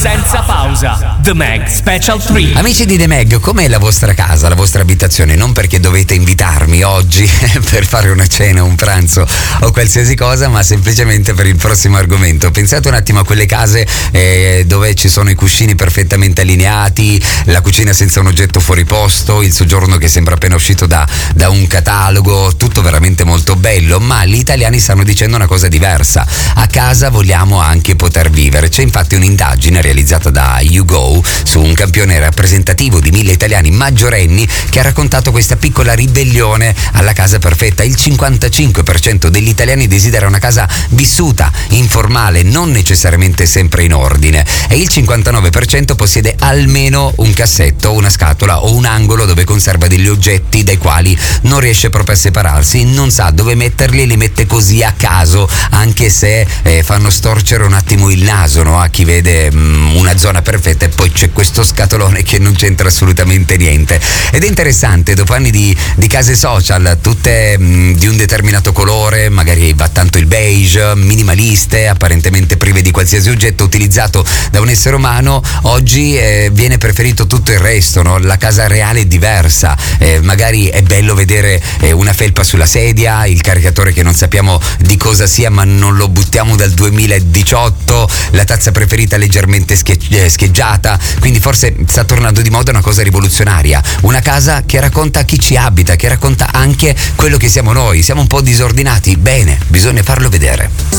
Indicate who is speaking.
Speaker 1: Senza pausa. The Mag Special 3.
Speaker 2: Amici di The Mag, com'è la vostra casa, la vostra abitazione? Non perché dovete invitarmi oggi per fare una cena, un pranzo o qualsiasi cosa, ma semplicemente per il prossimo argomento. Pensate un attimo a quelle case dove ci sono i cuscini perfettamente allineati, la cucina senza un oggetto fuori posto, il soggiorno che sembra appena uscito da un catalogo, tutto veramente molto bello, ma gli italiani stanno dicendo una cosa diversa. A casa vogliamo anche poter vivere. C'è infatti un'indagine realizzata da YouGo su un campione rappresentativo di 1000 italiani maggiorenni che ha raccontato questa piccola ribellione alla casa perfetta. Il 55% degli italiani desidera una casa vissuta, informale, non necessariamente sempre in ordine, e il 59% possiede almeno un cassetto, una scatola o un angolo dove conserva degli oggetti dai quali non riesce proprio a separarsi, non sa dove metterli, li mette così a caso, anche se fanno storcere un attimo il naso, no? A chi vede una zona perfetta e poi c'è questo scatolone che non c'entra assolutamente niente. Ed è interessante, dopo anni di case social, tutte di un determinato colore, magari va tanto il beige, minimaliste, apparentemente prive di qualsiasi oggetto utilizzato da un essere umano, oggi viene preferito tutto il resto, no? La casa reale è diversa, magari è bello vedere una felpa sulla sedia, il caricatore che non sappiamo di cosa sia ma non lo buttiamo dal 2018, la tazza preferita leggermente scheggiata, quindi forse sta tornando di moda una cosa rivoluzionaria, una casa che racconta chi ci abita, che racconta anche quello che siamo noi. Siamo un po' disordinati, bene, bisogna farlo vedere.